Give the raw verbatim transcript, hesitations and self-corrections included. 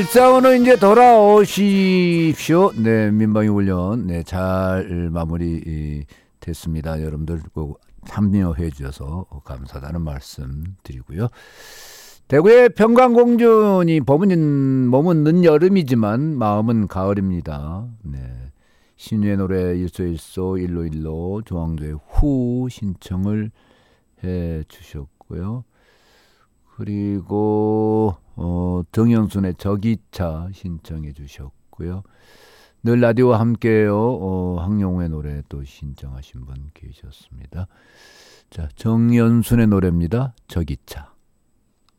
일상으로 이제 돌아오십시오. 네, 민방위 훈련 네, 잘 마무리 됐습니다. 여러분들 꼭 참여해 주셔서 감사하다는 말씀 드리고요. 대구의 평강공주니 법은 몸은 늦여름이지만 마음은 가을입니다. 네. 신유의 노래 일소일소 일로일로 조항조의 후 신청을 해 주셨고요. 그리고 어, 정영순의 저기차 신청해 주셨고요. 늘 라디오와 함께해요. 어, 황영우의 노래 또 신청하신 분 계셨습니다. 자, 정연순의 노래입니다. 저기차.